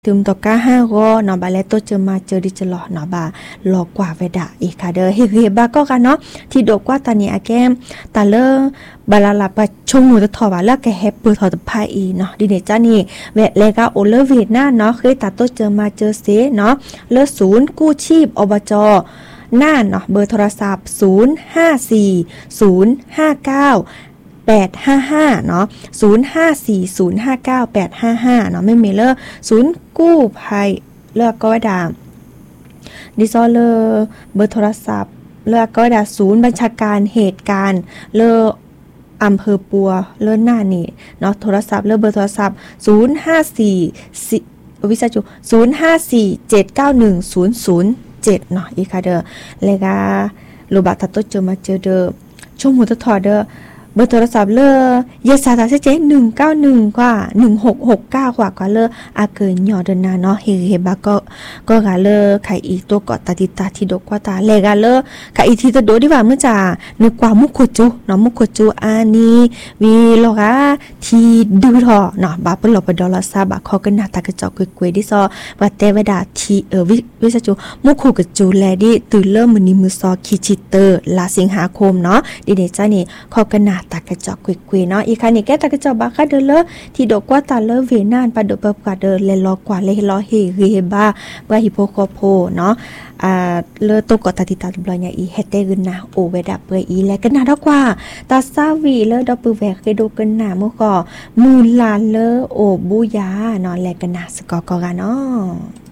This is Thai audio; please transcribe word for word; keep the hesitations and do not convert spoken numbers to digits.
ถึมตอกาห้าก็เนาะบาแล้วตัวเจอมาเจอดิจะหลอเนาะบาหลอกกว่าเวดาอีกค่ะเด้อเฮเฮบาก็กันเนาะที่ดกว่าตานี้อาแก้มตาเลอบาลาลาปะชงหนูจะถอบาแล้วแกแฮปเปิลถอดพายอีเนาะดิเนจ้านี่แวะเลกาโอเลเวดน่าเนาะเคยตาตัวเจอมาเจอเสเนาะเลอศูนย์กู้ชีพอบจน่านเนาะเบอร์โทรศัพท์ศูนย์ ห้า สี่ ศูนย์ ห้า เก้าแปด ห้า ห้าเนาะศูนย์ ห้า สี่ ศูนย์ ห้า เก้า แปด ห้า ห้าเนาะไม่มีเลอศูนย์กู้ภัยเลือกก็ดามดิซอเลอเบอร์โทรศัพท์เลือกก็ดาศูนย์บัญชาการเหตุการณ์เลออำเภอปัวเลิศหน้านี่เนาะโทรศัพท์เลือกเบอร์โทรศัพท์ศูนย์ ห้า สี่ วิชาจุศูนย์ ห้า สี่ เจ็ด เก้า หนึ่ง ศูนย์ ศูนย์ เจ็ดเนาะอีกค่ะเด้อเลยกาโลบะตัดต้นเจอมาเจอเด้อช่วงหัวตะถอดเด้อเบอร์โทรศัพท์เลอยาสาตาเจ๊หนึ่งเก้าหนึ่งกว่าหนึ่งหกหกเก้ากว่าก็เลออาเกินยอเดินนาเนาะเฮเฮบาก็ก็กะเลอไขอีตัวเกาะตาติตาที่ดกกว่าตาเลกะเลอไขอีที่ตะโดดีว่าเมื่อจ่านึกว่ามุกโคจูเนาะมุกโคจูอานี้วีโลกาที่ดื้อถอเนาะบาเปิ้นหลบไปดอลลาร์ซาบาคอกันหน้าตากระจอกกวยๆดิซอว่าแต่เวดาที่เออวิวิซาจูมุกโคกะจูแลดิตื่นเริ่มมื้อนี้มื้อซอคิจิเตอร์ลาสิงหาคมเนาะดิเดจ้านี่คอกันหน้าตากระจอกกุยๆเนาะอีกคันนี่แกตากระจอกบาค่ะเด้อเลอที่ดอกกว่าตาเลอเวนานปะดอกปะกว่าเด้อเลลอกว่าเลลอเฮเฮบาว่าฮิโปโคโพเนาะอ่าเลอตกตาติตาบลอยอีเฮเตกึนนะโอเวดาเปอีและกันนะดอกกว่าตาซาวีเลอดอกปือแวกเคโดกันนะมื้อก็มูลาเลอโอบูยาเนาะและกันนะสกอกอกันเนาะ